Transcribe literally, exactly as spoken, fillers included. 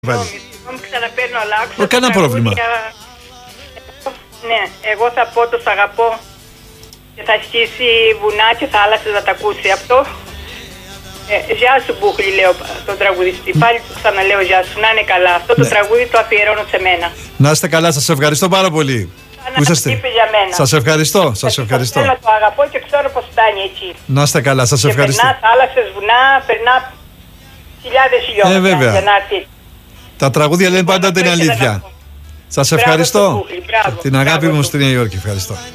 Βάλει. Μου ξαναπαίρνω, αλλάξω. Κανένα πρόβλημα. Ναι, εγώ θα πω το σ' αγαπώ και θα στήσει βουνά και θάλασσες να τα ακούσει αυτό. Ε, γεια σου Μπούχλη, λέω τον τραγουδιστή. Πάλι του ξαναλέω γεια σου, να είναι καλά. Αυτό το ναι. τραγούδι το αφιερώνω σε μένα. Να είστε καλά, σας ευχαριστώ πάρα πολύ. Που είσαστε. Σας ευχαριστώ, σας ευχαριστώ. Θέλω, το αγαπώ και ξέρω πως φτάνει εκεί. Να είστε καλά, σας ευχαριστώ. Περνά θάλασσες, βουνά, περνά χιλιάδες χιλιόμετρα. Ε, βέβαια. Για να έρθει. Τα τραγούδια λένε πάντα την αλήθεια. Σας ευχαριστώ. Την αγάπη μου στη Νέα Υόρκη. Ευχαριστώ.